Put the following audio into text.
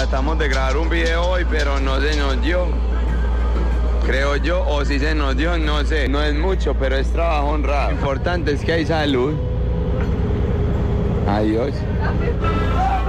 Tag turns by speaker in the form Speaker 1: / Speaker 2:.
Speaker 1: tratamos de grabar un video hoy, pero no se nos dio. Creo yo, o si se nos dio, no sé. No es mucho, pero es trabajo honrado. Lo importante es que hay salud. Adiós.